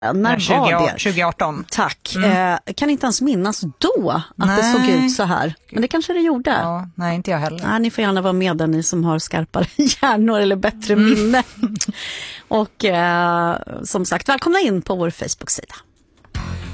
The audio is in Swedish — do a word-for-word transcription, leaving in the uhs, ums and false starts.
När tjugo, var det? tjugo arton. Tack. Mm. Eh, kan inte ens minnas då att nej. Det såg ut så här. Men det kanske det gjorde. Ja, nej, inte jag heller. Nej, ni får gärna vara med där, ni som har skarpare hjärnor eller bättre mm. minne. Och eh, som sagt, välkomna in på vår Facebook-sida.